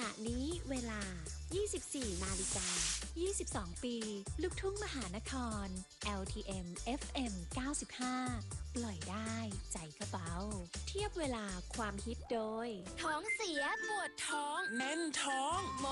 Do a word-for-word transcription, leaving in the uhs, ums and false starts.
ะนี้เวลา ยี่สิบสี่ นาฬิกา ยี่สิบสอง ปี ลูกทุ่งมหานคร แอล ที เอ็ม เอฟ เอ็ม เก้าสิบห้า ปล่อยได้ใจก็เบาเทียบเวลาความฮิตโดยท้องเสียปวดท้องแน่นท้อง